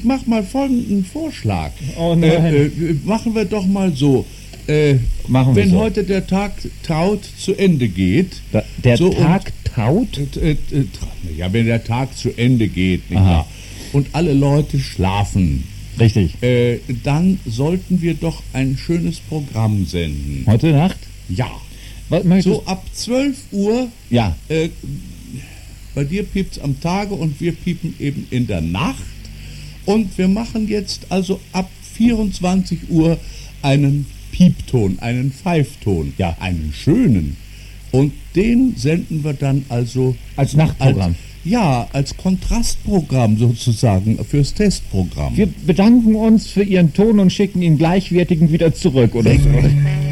mach mal folgenden Vorschlag. Oh nein. Machen wir doch mal so. Machen wir wenn so. heute der Tag Traut zu Ende geht. Der so Tag taut? Ja, wenn der Tag zu Ende geht, nicht Aha. wahr? Und alle Leute schlafen. Richtig. Dann sollten wir doch ein schönes Programm senden. Heute Nacht? Ja. Was möchtest So ab 12 Uhr, Ja. bei dir piept's am Tage und wir piepen eben in der Nacht. Und wir machen jetzt also ab 24 Uhr einen Piepton, einen Pfeifton. Ja. Einen schönen. Und den senden wir dann also Als Nachtprogramm. als Kontrastprogramm sozusagen fürs Testprogramm. Wir bedanken uns für Ihren Ton und schicken ihn gleichwertigen wieder zurück, oder so.